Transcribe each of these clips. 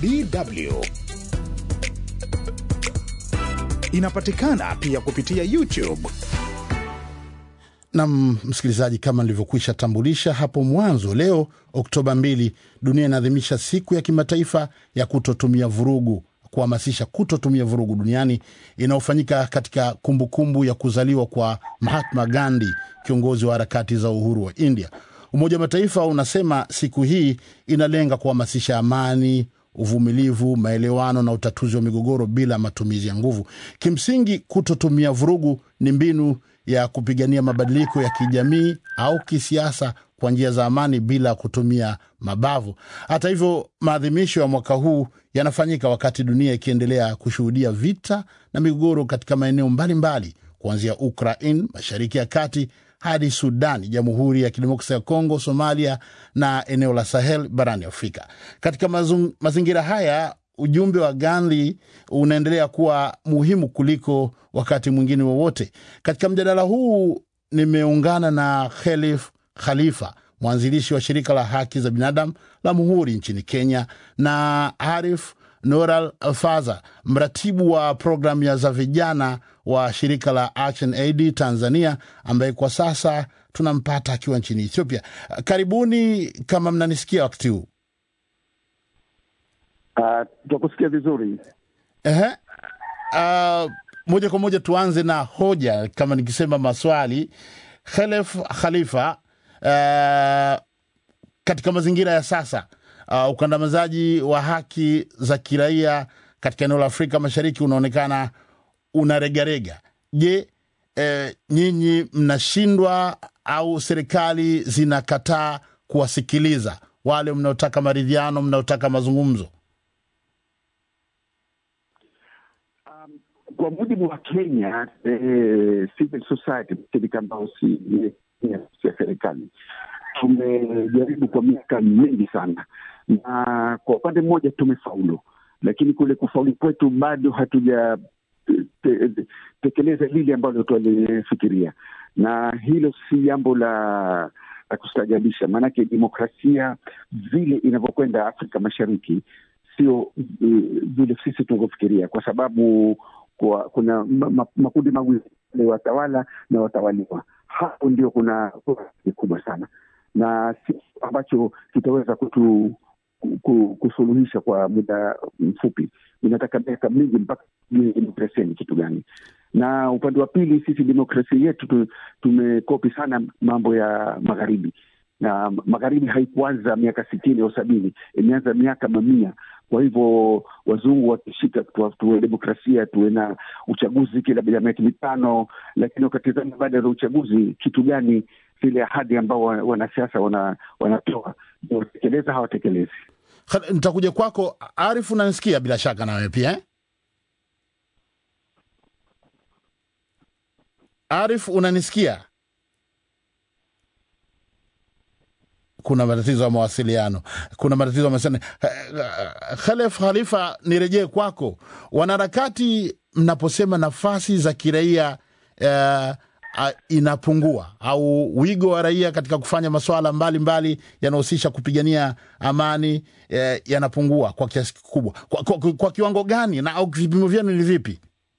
DW. Inapatikana pia kupitia YouTube. Na msikilizaji, kama nilivyokwisha tambulisha hapo mwanzo, leo Oktoba 2 dunia inaadhimisha siku ya kimataifa ya kutotumia vurugu, kuhamasisha kutotumia vurugu duniani, inaofanyika katika kumbukumbu ya kuzaliwa kwa Mahatma Gandhi, kiongozi wa harakati za uhuru wa India. Umoja wa Mataifa unasema siku hii inalenga kuhamasisha amani, uvumilivu, maelewano na utatuzi wa migogoro bila matumizi ya nguvu. Kimsingi, kutotumia vurugu ni mbinu ya kupigania mabadiliko ya kijamii au kisiasa kwa njia za amani bila kutumia mabavu. Hata hivyo, maadhimisho ya mwaka huu yanafanyika wakati dunia ikiendelea kushuhudia vita na migogoro katika maeneo mbalimbali, kuanzia Ukraine, Mashariki ya Kati, hadi Sudan, Jamhuri ya Kidemokrasia ya Kongo, Somalia na eneo la Sahel barani Afrika. Katika mazingira haya, ujumbe wa Gandhi unaendelea kuwa muhimu kuliko wakati mwingine wowote. Katika mjadala huu nimeungana na Khelif Khalifa, mwanzilishi wa shirika la haki za binadamu la Muhuri nchini Kenya, na Arif Noral Alfaza, mratibu wa programu ya za vijana wa shirika la Action Aid Tanzania, ambaye kwa sasa tunampata akiwa nchini Ethiopia. Karibuni, kama mnanisikia wakati huu. Tukusikia vizuri. Moja kwa moja tuanze na hoja, kama nikisema maswali. Khelif Khalifa, katika mazingira ya sasa, ukandamizaji wa haki za kiraia katika eneo la Afrika Mashariki unaonekana unaregarega. Je, nyinyi mnashindwa au serikali zinakataa kuwasikiliza wale mnaotaka maridhiano, mnaotaka mazungumzo? Kwa mujibu wa Kenya, civil society, shirika ambao si ya serikali, tumejaribu kwa miaka mingi sana, na kwa upande mmoja tumefaulu, lakini kule kufaulu kwetu bado hatuja tekeleza lile ambalo tulifikiria, na hilo si jambo la kustajabisha. Maanake demokrasia vile inavyokwenda Afrika Mashariki sio vile sisi tunavyofikiria, kwa sababu kuna makundi mawili, watawala na watawaliwa. Hapo ndio kuna kubwa sana, na si ambacho kitaweza kusuluhisha kwa muda mfupi. Inataka miaka mingi mpaka demokrasia ni kitu gani. Na upande wa pili, sisi demokrasia yetu tumekopi sana mambo ya magharibi, na magharibi haikuanza miaka 60 au 70, imeanza miaka mamia. Kwa hivyo wazungu wakishika tuwe demokrasia, tuwe na uchaguzi kila miaka mitano, lakini wakatizama baada ya uchaguzi kitu gani zile ahadi ambao wanasiasa wanatoa, watekeleza hawatekelezi. Nitakuja kwako Arif, unanisikia bila shaka nawe pia Arif, unanisikia? Kuna matatizo ya mawasiliano. Khelif Khalifa, nirejee kwako. Wanaharakati, mnaposema nafasi za kiraia inapungua au wigo wa raia katika kufanya masuala mbalimbali yanahusisha kupigania amani yanapungua kwa kiasi kikubwa, kwa kiwango gani, na au vipimo vyenu ni vipi?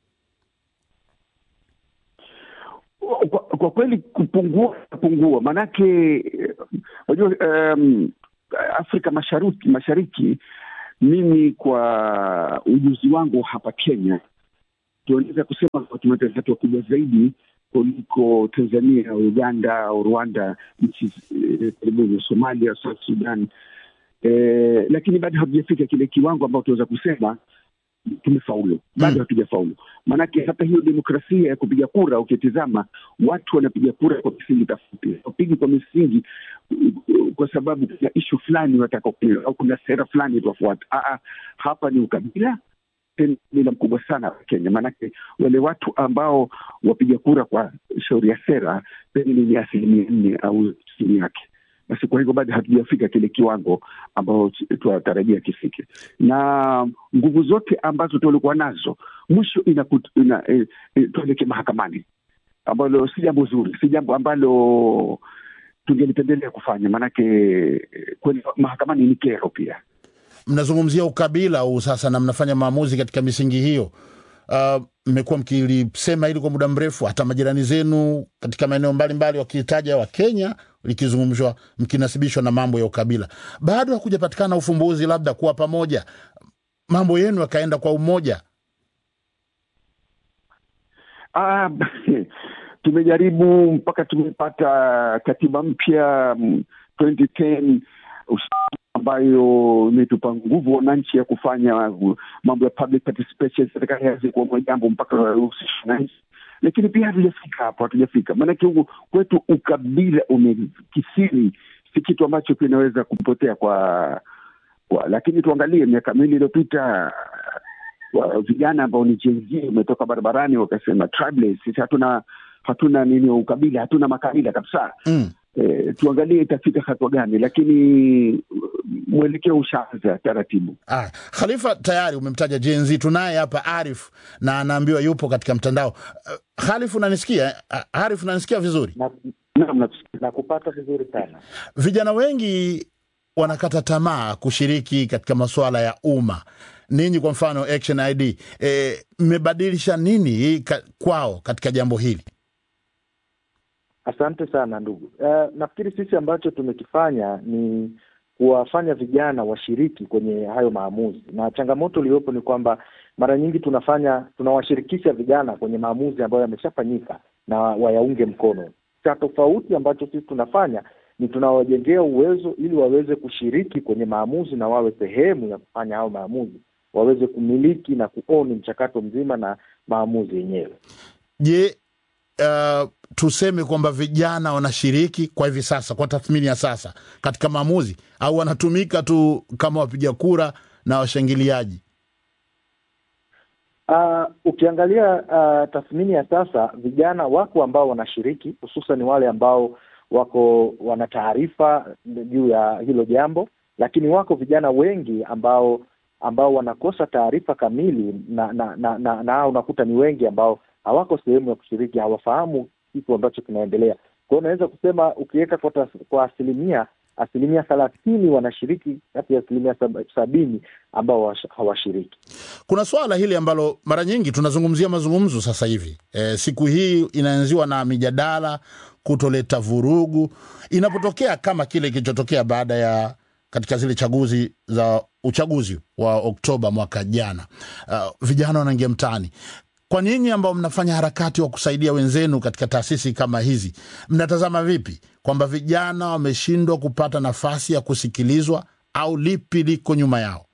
Kwa kweli kupungua, manake unajua Afrika Mashariki, mimi kwa ujuzi wangu hapa Kenya tunaweza kusema tumetetea kubwa zaidi kuliko Tanzania, Uganda, Rwanda, nchi karibu Somalia, South Sudan, lakini bado hatujafika kile kiwango ambao tunaweza kusema tumefaulu. Bado hatujafaulu. Maanake hata hiyo demokrasia ya kupiga kura, ukitizama watu wanapiga kura kwa misingi tofauti. Wapigi kwa misingi kwa sababu kuna issue fulani wataka au kuna sera fulani tuwafuata. Hapa ni ukabila, tena mkubwa sana wa Kenya. Maanake wale watu ambao wapiga kura kwa shauri ya sera ni 4% au chini yake. Basi kwa hivyo bado hatujafika kile kiwango ambao tunatarajia kifike. Na nguvu zote ambazo tulikuwa nazo mwisho tuelekea mahakamani, ambalo si jambo zuri, si jambo ambalo tungelipendelea kufanya, maanake kweli mahakamani ni kero pia. mnazungumzia ukabila huu sasa na mnafanya maamuzi katika misingi hiyo. Mmekuwa mkilisema hili kwa muda mrefu, hata majirani zenu katika maeneo mbalimbali wakitaja wa Kenya likizungumzwa, mkinasibishwa na mambo ya ukabila. Bado hakujapatikana ufumbuzi labda kuwa pamoja, mambo yenu yakaenda kwa umoja? Tumejaribu mpaka tumepata katiba mpya 2010 ambayo imetupa nguvu wananchi ya kufanya mambo ya public participation, serikali hazi kwa jambo mpaka usishana. Lakini pia hatujafika. Maana huko kwetu ukabila umekisiri, si kitu ambacho kinaweza kupotea kwa lakini tuangalie miaka miwili iliyopita vijana ambao ni Gen Z umetoka barabarani wakasema tribalism, sisi hatuna nini ukabila, hatuna makabila kabisa. Tuangalie itafika hatua gani, lakini mwelekeo ushaanza taratibu. Khalifa, tayari umemtaja Gen Z, tunaye hapa Arif na anaambiwa yupo katika mtandao. Khalif, unanisikia? Arif, unanisikia vizuri? Naam, nakupata vizuri sana. Vijana wengi wanakata tamaa kushiriki katika masuala ya umma. Ninyi kwa mfano Action ID, mmebadilisha nini kwao katika jambo hili? Asante sana ndugu. Nafikiri sisi ambacho tumekifanya ni kuwafanya vijana washiriki kwenye hayo maamuzi, na changamoto iliyopo ni kwamba mara nyingi tunawashirikisha vijana kwenye maamuzi ambayo yameshafanyika na wayaunge mkono. Cha tofauti ambacho sisi tunafanya ni tunawajengea uwezo ili waweze kushiriki kwenye maamuzi na wawe sehemu ya kufanya hao maamuzi, waweze kumiliki na kuoni mchakato mzima na maamuzi yenyewe. Je, tuseme kwamba vijana wanashiriki kwa hivi sasa, kwa tathmini ya sasa, katika maamuzi, au wanatumika tu kama wapiga kura na washangiliaji? Ukiangalia tathmini ya sasa, vijana wako ambao wanashiriki, hususan wale ambao wana taarifa juu ya hilo jambo, lakini wako vijana wengi ambao wanakosa taarifa kamili na unakuta ni wengi ambao hawako sehemu ya kushiriki, hawafahamu kitu ambacho kinaendelea. Kwa hiyo naweza kusema ukiweka kwa asilimia 30 wanashiriki kati ya 70 ambao hawashiriki. Kuna swala hili ambalo mara nyingi tunazungumzia mazungumzo sasa hivi. Siku hii inaanziwa na mijadala kutoleta vurugu. Inapotokea kama kile kilichotokea baada ya katika zile uchaguzi wa Oktoba mwaka jana, vijana wanaingia mtaani. Kwa ninyi ambao mnafanya harakati wa kusaidia wenzenu katika taasisi kama hizi, mnatazama vipi kwamba vijana wameshindwa kupata nafasi ya kusikilizwa, au lipi liko nyuma yao?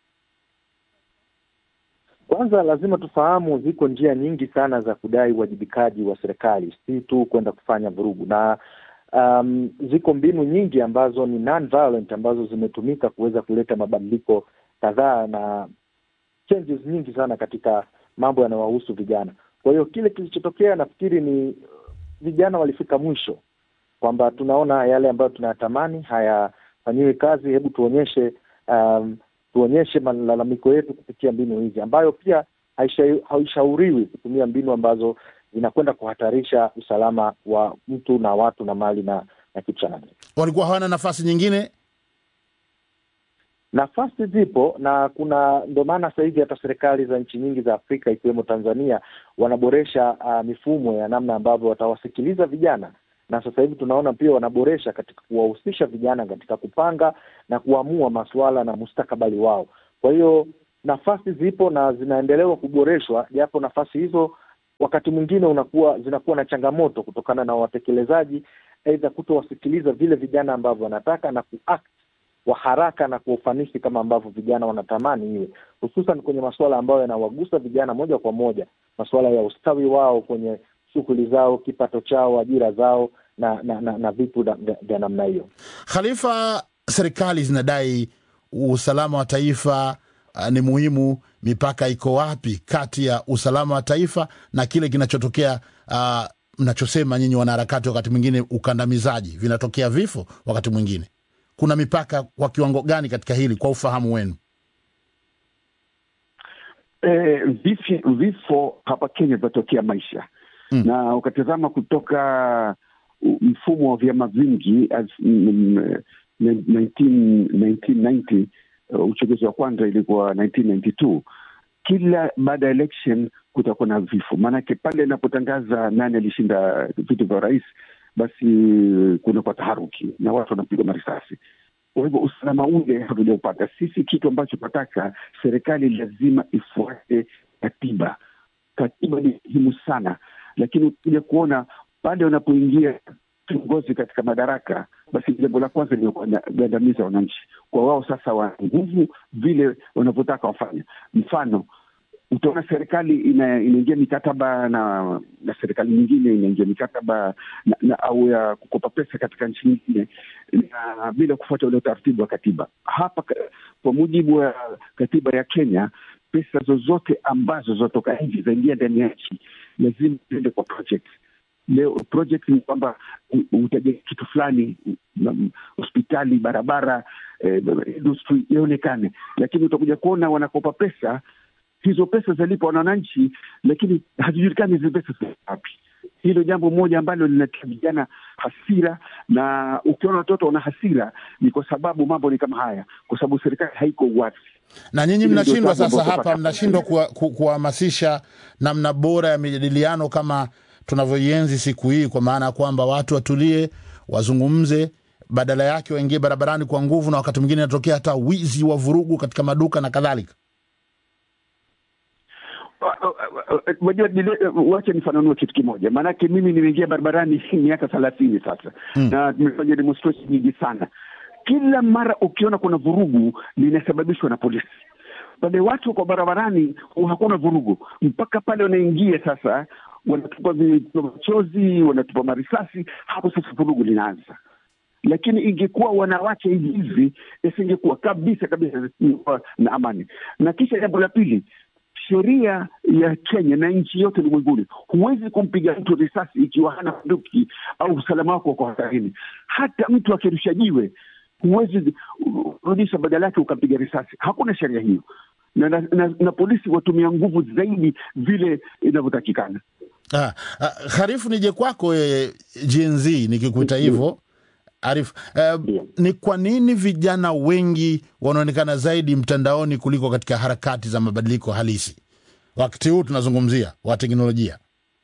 Kwanza lazima tufahamu ziko njia nyingi sana za kudai uwajibikaji wa serikali, si tu kwenda kufanya vurugu, na ziko mbinu nyingi ambazo ni non-violent ambazo zimetumika kuweza kuleta mabadiliko kadhaa na changes nyingi sana katika mambo yanayohusu vijana. Kwa hiyo kile kilichotokea nafikiri ni vijana walifika mwisho, kwamba tunaona yale ambayo tunayatamani hayafanyiwi kazi, hebu tuonyeshe malalamiko yetu kupitia mbinu hizi, ambayo pia haishauriwi kutumia mbinu ambazo zinakwenda kuhatarisha usalama wa mtu na watu na mali na kitu cha namna. Walikuwa hawana nafasi nyingine? Nafasi zipo, na ndio maana sasa hivi hata serikali za nchi nyingi za Afrika ikiwemo Tanzania wanaboresha mifumo ya namna ambavyo watawasikiliza vijana, na sasa hivi tunaona pia wanaboresha katika kuwahusisha vijana katika kupanga na kuamua masuala na mustakabali wao. Kwa hiyo nafasi zipo na zinaendelewa kuboreshwa, japo nafasi hizo wakati mwingine zinakuwa na changamoto kutokana na watekelezaji aidha kutowasikiliza vile vijana ambavyo wanataka na kuact wa haraka na kwa ufanisi kama ambavyo vijana wanatamani iwe, hususan kwenye masuala ambayo yanawagusa vijana moja kwa moja, masuala ya ustawi wao kwenye shughuli zao, kipato chao, ajira zao na vitu vya namna hiyo. Khalifa, serikali zinadai usalama wa taifa ni muhimu. Mipaka iko wapi kati ya usalama wa taifa na kile kinachotokea, mnachosema nyinyi wanaharakati, wakati mwingine ukandamizaji, vinatokea vifo wakati mwingine? Kuna mipaka kwa kiwango gani katika hili kwa ufahamu wenu? Vifo hapa Kenya vinatokea maisha. Na ukatazama kutoka mfumo wa vyama vingi 1990 uchaguzi wa kwanza ilikuwa 1992. Kila baada ya election kutakuwa na vifo, maanake pale inapotangaza nani alishinda viti vya rais, basi kunakuwa taharuki na watu wanapiga marisasi. Kwa hivyo usalama ule hatujaupata sisi. Kitu ambacho tunataka, serikali lazima ifuate katiba. Katiba ni muhimu sana, lakini ukija kuona pale wanapoingia viongozi katika madaraka, basi jambo la kwanza ni kugandamiza wananchi. Kwa wao sasa wana nguvu vile wanavyotaka wafanya. Mfano, utaona serikali inaingia mikataba na serikali nyingine inaingia mikataba au ya kukopa pesa katika nchi nyingine na bila kufuata ule utaratibu wa katiba. Hapa kwa mujibu wa katiba ya Kenya, pesa zozote ambazo zotoka nje zaingia ndani ya nchi lazima ziende kwa project. Leo project ni kwamba utajenga kitu fulani, hospitali, barabara, industry ionekane, lakini utakuja kuona wanakopa pesa, hizo pesa zalipo wananchi, lakini hazijulikani hizo pesa wapi. Hilo jambo moja ambalo linatia vijana hasira, na ukiona watoto wana hasira ni kwa sababu mambo ni kama haya, kwa sababu serikali haiko wazi. Na nyinyi mnashindwa sasa hapa, mnashindwa kuhamasisha namna bora ya mijadiliano kama tunavyoienzi siku hii, kwa maana kwamba watu watulie, wazungumze, badala yake waingie barabarani kwa nguvu, na wakati mwingine inatokea hata wizi wa vurugu katika maduka na kadhalika. Wacha nifananue kitu kimoja, maanake mimi nimeingia barabarani miaka 30 sasa, na tumefanya demonstration nyingi sana. Kila mara ukiona kuna vurugu linasababishwa na polisi. Pale watu kwa barabarani hakuna vurugu, mpaka pale wanaingia sasa, wanatupa machozi, wanatupa marisasi, hapo sasa vurugu linaanza. Lakini ingekuwa wanawake hivi isingekuwa kabisa na amani. Na kisha jambo la pili, sheria ya Kenya na nchi yote ulimwenguni, huwezi kumpiga mtu risasi ikiwa hana bunduki au usalama wako kwa hatarini. Hata mtu akirusha jiwe huwezi rudisha badala yake ukampiga risasi. Hakuna sheria hiyo. Na polisi watumia nguvu zaidi vile inavyotakikana. Harifu, nije kwako Gen Z nikikuita hivyo. Arif, ni kwa nini vijana wengi wanaonekana zaidi mtandaoni kuliko katika harakati za mabadiliko halisi wakati huu tunazungumzia wa teknolojia?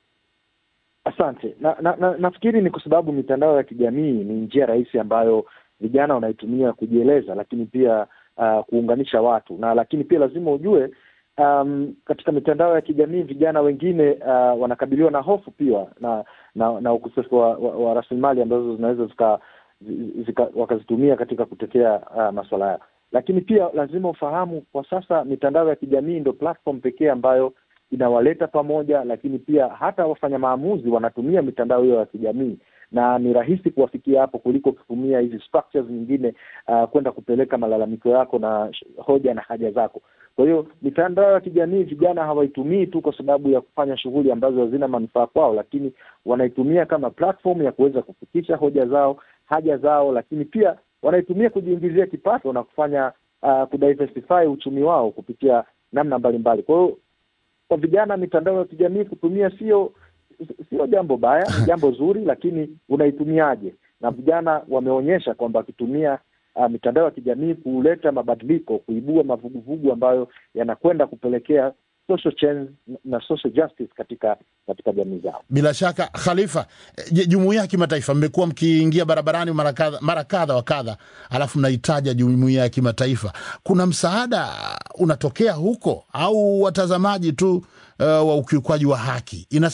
Asante. Nafikiri ni kwa sababu mitandao ya kijamii ni njia rahisi ambayo vijana wanaitumia kujieleza, lakini pia kuunganisha watu. Lakini pia lazima ujue katika mitandao ya kijamii vijana wengine wanakabiliwa na hofu pia na ukosefu wa rasilimali ambazo zinaweza wakazitumia katika kutetea masuala haya. Lakini pia lazima ufahamu kwa sasa mitandao ya kijamii ndio platform pekee ambayo inawaleta pamoja, lakini pia hata wafanya maamuzi wanatumia mitandao hiyo ya kijamii, na ni rahisi kuwafikia hapo kuliko kutumia hizi structures nyingine kwenda kupeleka malalamiko yako na hoja na haja zako. Kwa hiyo mitandao ya kijamii vijana hawaitumii tu kwa sababu ya kufanya shughuli ambazo hazina manufaa kwao, lakini wanaitumia kama platform ya kuweza kufikisha hoja zao, haja zao, lakini pia wanaitumia kujiingizia kipato na kufanya kudiversify uchumi wao kupitia namna mbalimbali. Kwa hiyo kwa vijana mitandao ya kijamii kutumia sio jambo baya, ni jambo zuri, lakini unaitumiaje? Na vijana wameonyesha kwamba wakitumia mitandao ya kijamii kuleta mabadiliko, kuibua mavuguvugu ambayo yanakwenda kupelekea social change na social justice katika jamii zao. Bila shaka Khalifa, jumuiya ya kimataifa, mmekuwa mkiingia barabarani mara kadha wa kadha, alafu mnahitaji jumuiya ya kimataifa. Kuna msaada unatokea huko au watazamaji tu wa ukiukwaji wa haki?